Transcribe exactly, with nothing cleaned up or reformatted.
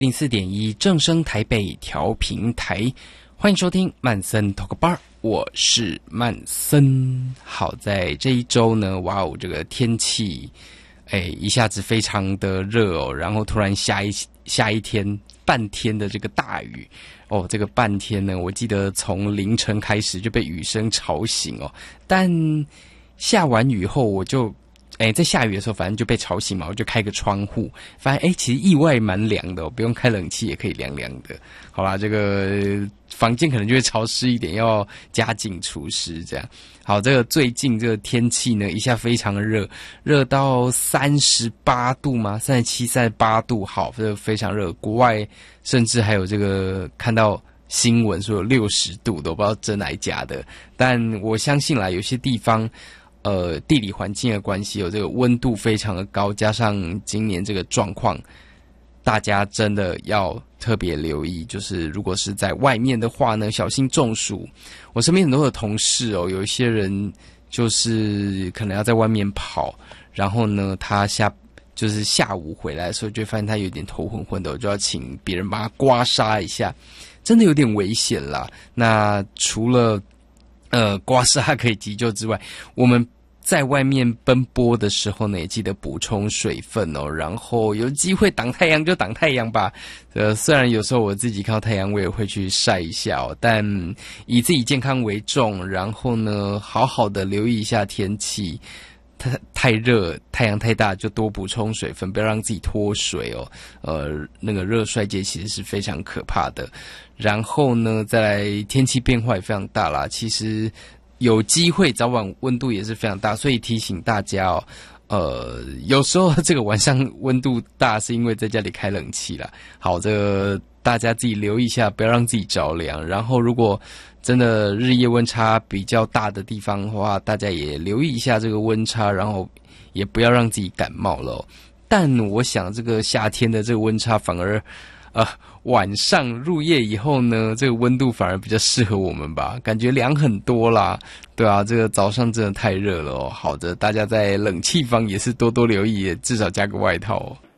零四点一正声台北调频台，欢迎收听曼森 Talk Bar， 我是曼森。好，在这一周呢，哇哦，这个天气，哎，一下子非常的热哦，然后突然下一下一天半天的这个大雨哦，这个半天呢，我记得从凌晨开始就被雨声吵醒哦，但下完雨后我就。哎，在下雨的时候，反正就被吵醒嘛，我就开个窗户，发现哎，其实意外蛮凉的哦，不用开冷气也可以凉凉的。好啦，这个房间可能就会潮湿一点，要加紧除湿这样。好，这个最近这个天气呢，一下非常热，热到三十八度吗？三十七、三十八度，好，这个非常热。国外甚至还有这个看到新闻说有六十度的，我不知道真来假的，但我相信啦，有些地方。呃，地理环境的关系，有这个温度非常的高，加上今年这个状况，大家真的要特别留意。就是如果是在外面的话呢，小心中暑。我身边很多的同事哦，有一些人就是可能要在外面跑，然后呢，他下就是下午回来的时候，就会发现他有点头昏昏的，我就要请别人帮他刮痧一下，真的有点危险啦。那除了呃，刮痧可以急救之外，我们在外面奔波的时候呢，也记得补充水分哦。然后有机会挡太阳就挡太阳吧。呃，虽然有时候我自己靠太阳，我也会去晒一下哦，但以自己健康为重。然后呢，好好的留意一下天气。太太热，太阳太大，就多补充水分，不要让自己脱水哦。呃，那个热衰竭其实是非常可怕的。然后呢，再来天气变化也非常大啦，其实有机会早晚温度也是非常大，所以提醒大家哦，呃，有时候这个晚上温度大是因为在家里开冷气啦。好，这个大家自己留意一下，不要让自己着凉。然后如果真的日夜温差比较大的地方的话，大家也留意一下这个温差，然后也不要让自己感冒了哦。但我想这个夏天的这个温差反而呃晚上入夜以后呢，这个温度反而比较适合我们吧，感觉凉很多啦。对啊，这个早上真的太热了哦。好的，大家在冷气房也是多多留意，至少加个外套哦。